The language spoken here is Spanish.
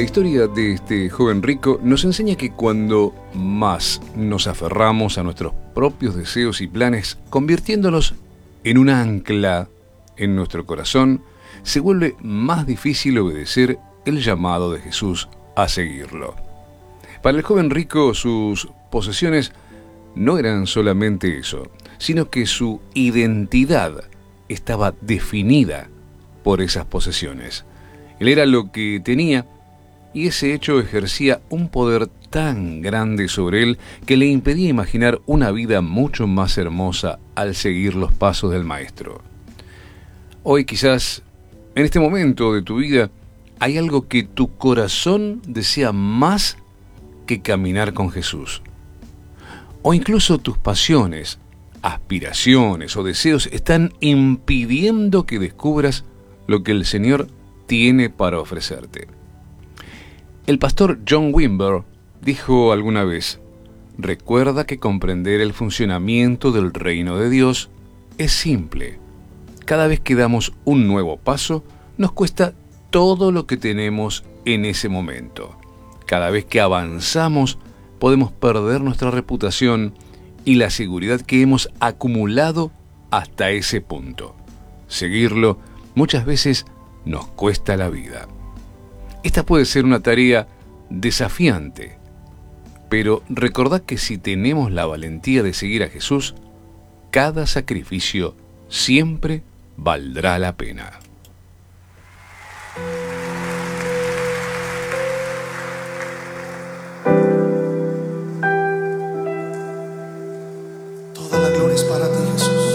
La historia de este joven rico nos enseña que cuando más nos aferramos a nuestros propios deseos y planes, convirtiéndolos en un ancla en nuestro corazón, se vuelve más difícil obedecer el llamado de Jesús a seguirlo. Para el joven rico, sus posesiones no eran solamente eso, sino que su identidad estaba definida por esas posesiones. Él era lo que tenía, y ese hecho ejercía un poder tan grande sobre él que le impedía imaginar una vida mucho más hermosa al seguir los pasos del Maestro. Hoy quizás, en este momento de tu vida, hay algo que tu corazón desea más que caminar con Jesús. O incluso tus pasiones, aspiraciones o deseos están impidiendo que descubras lo que el Señor tiene para ofrecerte. El pastor John Wimber dijo alguna vez: recuerda que comprender el funcionamiento del reino de Dios es simple. Cada vez que damos un nuevo paso, nos cuesta todo lo que tenemos en ese momento. Cada vez que avanzamos, podemos perder nuestra reputación y la seguridad que hemos acumulado hasta ese punto. Seguirlo muchas veces nos cuesta la vida. Esta puede ser una tarea desafiante, pero recordad que si tenemos la valentía de seguir a Jesús, cada sacrificio siempre valdrá la pena.